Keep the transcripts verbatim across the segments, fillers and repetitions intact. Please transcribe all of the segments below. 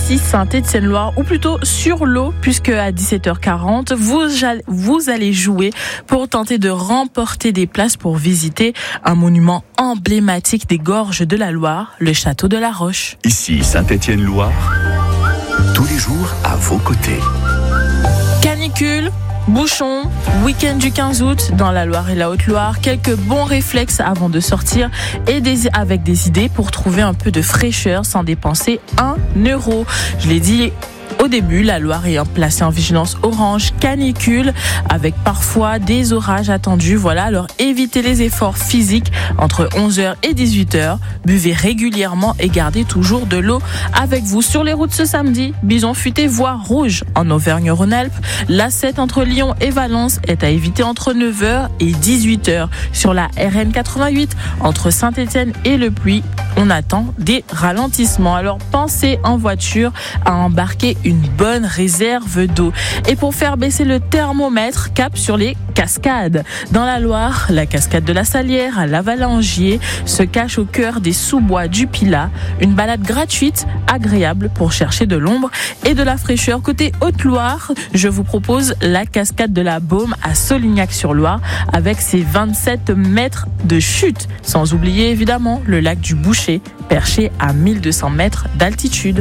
ici Saint-Étienne-Loire, ou plutôt sur l'eau, puisque à dix-sept heures quarante, vous, vous allez jouer pour tenter de remporter des places pour visiter un monument emblématique des gorges de la Loire, le château de la Roche. Ici Saint-Étienne-Loire, tous les jours à vos côtés. Canicule, bouchons, week-end du quinze août dans la Loire et la Haute-Loire, quelques bons réflexes avant de sortir et des, avec des idées pour trouver un peu de fraîcheur sans dépenser un euro. Je l'ai dit au début, la Loire est placée en vigilance orange canicule avec parfois des orages attendus. Voilà, alors évitez les efforts physiques entre onze heures et dix-huit heures. Buvez régulièrement et gardez toujours de l'eau avec vous. Sur les routes ce samedi, bison futé voire rouge en Auvergne-Rhône-Alpes. L'A sept entre Lyon et Valence est à éviter entre neuf heures et dix-huit heures. Sur la R N quatre-vingt-huit entre Saint-Étienne et Le Puy, on attend des ralentissements. Alors pensez en voiture à embarquer une bonne réserve d'eau. Et pour faire baisser le thermomètre, cap sur les cascades. Dans la Loire, la cascade de la Salière à Lavalangier se cache au cœur des sous-bois du Pilat. Une balade gratuite, agréable pour chercher de l'ombre et de la fraîcheur. Côté Haute-Loire, je vous propose la cascade de la Baume à Solignac-sur-Loire avec ses vingt-sept mètres de chute. Sans oublier évidemment le lac du Boucher, perché à mille deux cents mètres d'altitude.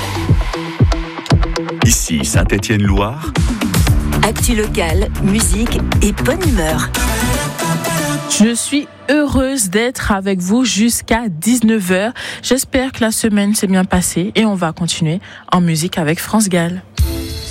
Ici Saint-Étienne-Loire. Actu locale, musique et bonne humeur. Je suis heureuse d'être avec vous jusqu'à dix-neuf heures. J'espère que la semaine s'est bien passée et on va continuer en musique avec France Gall.